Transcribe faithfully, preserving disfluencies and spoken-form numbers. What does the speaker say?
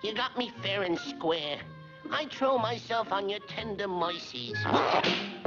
You got me fair and square. I throw myself on your tender mercies.